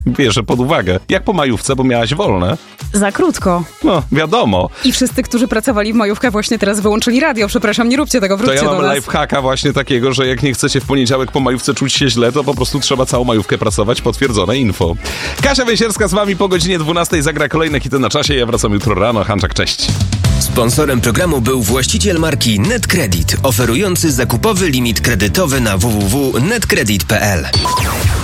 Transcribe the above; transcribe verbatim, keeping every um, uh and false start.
bierze pod uwagę. Jak po majówce, bo miałaś wolne? Za krótko. No, wiadomo. I wszyscy, którzy pracowali w majówkę, właśnie teraz wyłączyli radio. Przepraszam, nie róbcie tego, wróćcie to ja do mam nas. lifehacka właśnie takiego, że jak nie chcecie w poniedziałek po majówce czuć się źle, to po prostu trzeba całą majówkę pracować. Potwierdzone info. Kasia Węsierska z wami po godzinie dwunastej zagra kolejne hity na czasie. Ja wracam jutro rano. Hanczak, cześć. Sponsorem programu był właściciel marki NetCredit, oferujący zakupowy limit kredytowy na w w w kropka netcredit kropka p l.